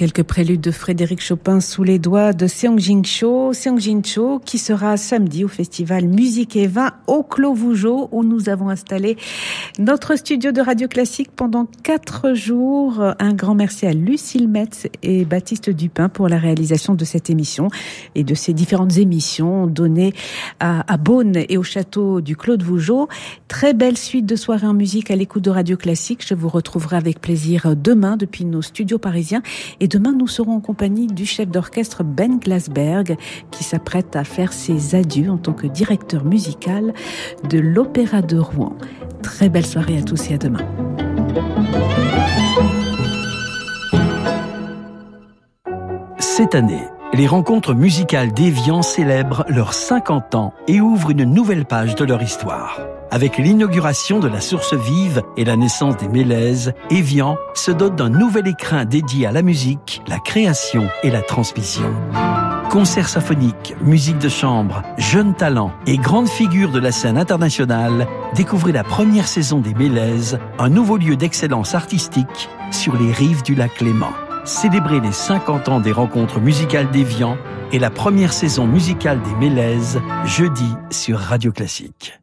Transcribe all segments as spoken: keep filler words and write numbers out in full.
quelques préludes de Frédéric Chopin sous les doigts de Seong-Jin Cho. Seong-Jin Cho qui sera samedi au festival Musique et Vin au Clos Vougeot où nous avons installé notre studio de Radio Classique pendant quatre jours. Un grand merci à Lucille Metz et Baptiste Dupin pour la réalisation de cette émission et de ces différentes émissions données à, à Beaune et au château du Clos de Vougeot. Très belle suite de soirées en musique à l'écoute de Radio Classique. Je vous retrouverai avec plaisir demain depuis nos studios parisiens. Et demain, nous serons en compagnie du chef d'orchestre Ben Glasberg qui s'apprête à faire ses adieux en tant que directeur musical de l'Opéra de Rouen. Très belle soirée à tous et à demain. Cette année, les rencontres musicales d'Évian célèbrent leurs cinquante ans et ouvrent une nouvelle page de leur histoire. Avec l'inauguration de la Source Vive et la naissance des Mélèzes, Évian se dote d'un nouvel écrin dédié à la musique, la création et la transmission. Concerts symphoniques, musique de chambre, jeunes talents et grandes figures de la scène internationale, découvrez la première saison des Mélèzes, un nouveau lieu d'excellence artistique sur les rives du lac Léman. Célébrez les cinquante ans des rencontres musicales d'Évian et la première saison musicale des Mélèzes, jeudi sur Radio Classique.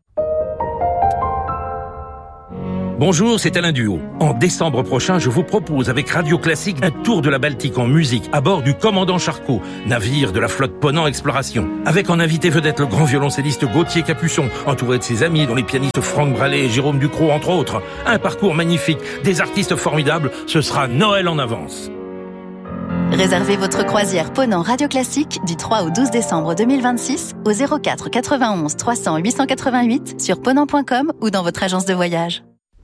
Bonjour, c'est Alain Duhaut. En décembre prochain, je vous propose avec Radio Classique un tour de la Baltique en musique à bord du Commandant Charcot, navire de la flotte Ponant Exploration. Avec en invité vedette le grand violoncelliste Gauthier Capuçon, entouré de ses amis dont les pianistes Franck Brallet et Jérôme Ducrot entre autres. Un parcours magnifique, des artistes formidables, ce sera Noël en avance. Réservez votre croisière Ponant Radio Classique du trois au douze décembre deux mille vingt-six au zéro quatre quatre-vingt-onze trois cents huit cent quatre-vingt-huit sur ponant point com ou dans votre agence de voyage.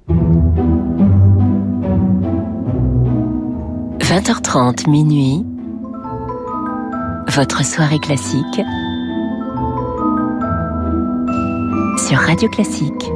vingt heures trente, minuit, votre soirée classique sur Radio Classique.